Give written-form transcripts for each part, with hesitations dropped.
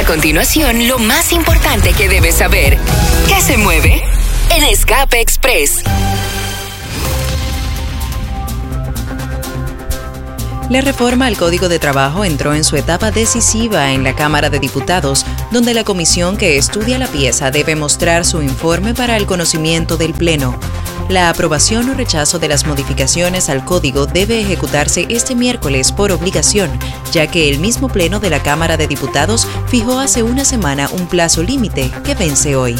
continuación lo más importante que debes saber. ¿Qué se mueve? En Escape Express. La reforma al Código de Trabajo entró en su etapa decisiva en la Cámara de Diputados, donde la comisión que estudia la pieza debe mostrar su informe para el conocimiento del Pleno. La aprobación o rechazo de las modificaciones al Código debe ejecutarse este miércoles por obligación, ya que el mismo Pleno de la Cámara de Diputados fijó hace una semana un plazo límite que vence hoy.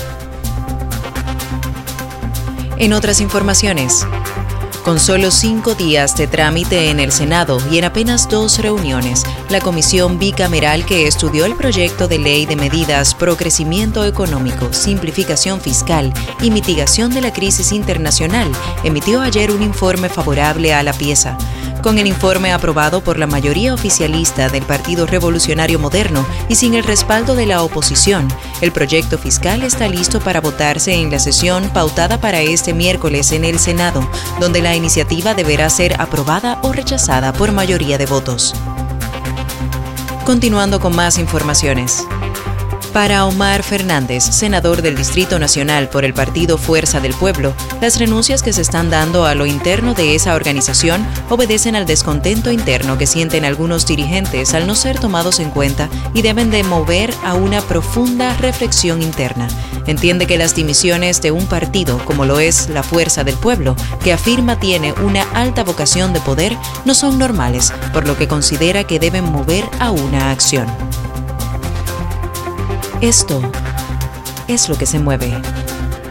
En otras informaciones, con solo 5 días de trámite en el Senado y en apenas 2 reuniones, la comisión bicameral que estudió el proyecto de ley de medidas pro crecimiento económico, simplificación fiscal y mitigación de la crisis internacional emitió ayer un informe favorable a la pieza. Con el informe aprobado por la mayoría oficialista del Partido Revolucionario Moderno y sin el respaldo de la oposición, el proyecto fiscal está listo para votarse en la sesión pautada para este miércoles en el Senado, donde la iniciativa deberá ser aprobada o rechazada por mayoría de votos. Continuando con más informaciones. Para Omar Fernández, senador del Distrito Nacional por el partido Fuerza del Pueblo, las renuncias que se están dando a lo interno de esa organización obedecen al descontento interno que sienten algunos dirigentes al no ser tomados en cuenta y deben de mover a una profunda reflexión interna. Entiende que las dimisiones de un partido, como lo es la Fuerza del Pueblo, que afirma tiene una alta vocación de poder, no son normales, por lo que considera que deben mover a una acción. Esto es lo que se mueve.